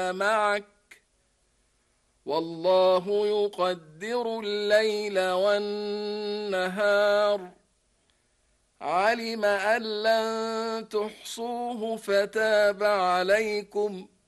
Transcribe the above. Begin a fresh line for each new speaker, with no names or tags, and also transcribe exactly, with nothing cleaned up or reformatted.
معك والله يقدر الليل والنهار علم أن لن تحصوه فتاب عليكم